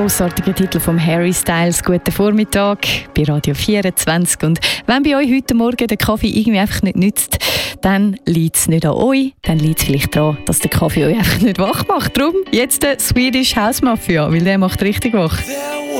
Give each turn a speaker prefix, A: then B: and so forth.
A: grossartiger Titel von Harry Styles. Guten Vormittag bei Radio 24. Und wenn bei euch heute Morgen der Kaffee irgendwie einfach nicht nützt, dann liegt es nicht an euch, dann liegt es vielleicht daran, dass der Kaffee euch einfach nicht wach macht. Darum jetzt der Swedish House Mafia, weil der macht richtig wach.